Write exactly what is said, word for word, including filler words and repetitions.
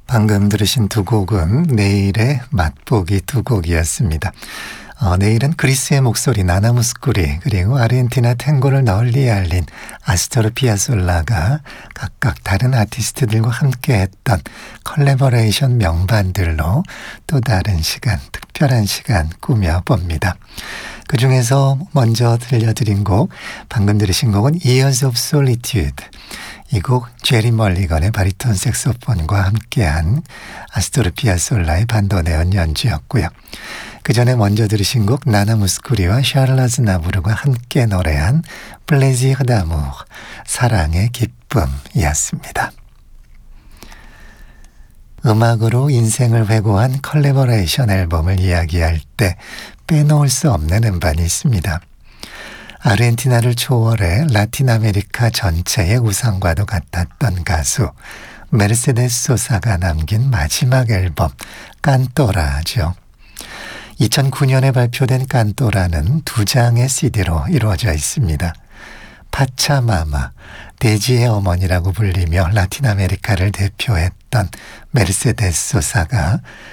방금 들으신 두 곡은 내일의 맛보기 두 곡이었습니다. 어, 내일은 그리스의 목소리 나나무스쿠리 그리고 아르헨티나 탱고를 널리 알린 아스토르 피아솔라가 각각 다른 아티스트들과 함께했던 컬래버레이션 명반들로 또 다른 시간, 특별한 시간 꾸며봅니다. 그 중에서 먼저 들려드린 곡, 방금 들으신 곡은 Years of Solitude. 이 곡 제리 멀리건의 바리톤 색소폰과 함께한 아스토르 피아솔라의 반도네온 연주였고요. 그 전에 먼저 들으신 곡 나나무스쿠리와 샤를 아즈나부르가 함께 노래한 플레지르 다모르, 사랑의 기쁨이었습니다. 음악으로 인생을 회고한 컬래버레이션 앨범을 이야기할 때 빼놓을 수 없는 음반이 있습니다. 아르헨티나를 초월해 라틴 아메리카 전체의 우상과도 같았던 가수 메르세데스 소사가 남긴 마지막 앨범 깐또라죠. 이천구 년에 발표된 깐또라는 두 장의 씨디로 이루어져 있습니다. 파차마마, 대지의 어머니라고 불리며 라틴 아메리카를 대표했던 메르세데스 소사가